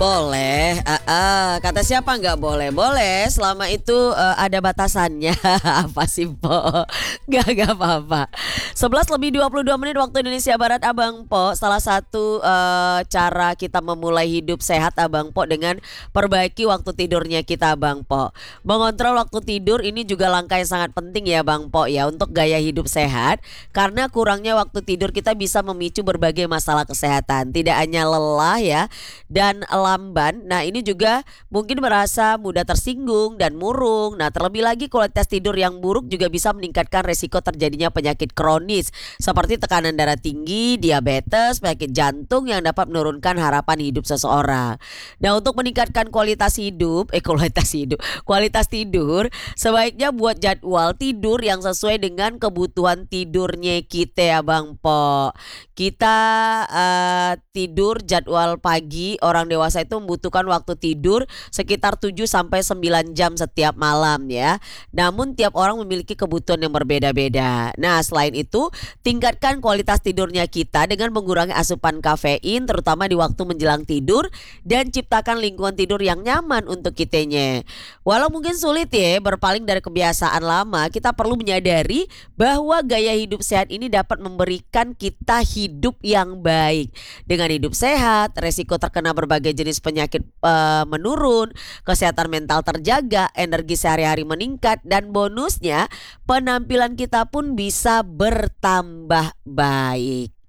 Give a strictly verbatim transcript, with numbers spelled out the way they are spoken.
Boleh, heeh, kata siapa nggak boleh? Boleh, selama itu, eee, ada batasannya. Apa sih, Po? Nggak nggak apa-apa. Sebelas lebih dua puluh dua menit waktu Indonesia Barat, Abang Po. Salah satu, eee, cara kita memulai hidup sehat, Abang Po, dengan perbaiki waktu tidurnya kita, Bang Po. Mengontrol waktu tidur ini juga langkah yang sangat penting ya, Bang Po, ya, untuk gaya hidup sehat, karena kurangnya waktu tidur kita bisa memicu berbagai masalah kesehatan. Tidak hanya lelah ya, dan lamban. Nah, ini juga mungkin merasa mudah tersinggung dan murung. Nah, terlebih lagi kualitas tidur yang buruk juga bisa meningkatkan resiko terjadinya penyakit kronis seperti tekanan darah tinggi, diabetes, penyakit jantung yang dapat menurunkan harapan hidup seseorang. Nah, untuk meningkatkan kualitas hidup, eh kualitas hidup, kualitas tidur, sebaiknya buat jadwal tidur yang sesuai dengan kebutuhan tidurnya kita ya, Bang Po. Kita eh, tidur jadwal pagi, orang dewasa itu membutuhkan waktu tidur sekitar tujuh sampai sembilan jam setiap malam ya. Namun tiap orang memiliki kebutuhan yang berbeda-beda. Nah, selain itu, tingkatkan kualitas tidurnya kita dengan mengurangi asupan kafein terutama di waktu menjelang tidur dan ciptakan lingkungan tidur yang nyaman untuk kitanya. Walau mungkin sulit ya berpaling dari kebiasaan lama, kita perlu menyadari bahwa gaya hidup sehat ini dapat memberikan kita hidup yang baik. Dengan hidup sehat, resiko terkena berbagai jenis penyakit eh, menurun, kesehatan mental terjaga, energi sehari-hari meningkat, dan bonusnya penampilan kita pun bisa bertambah baik.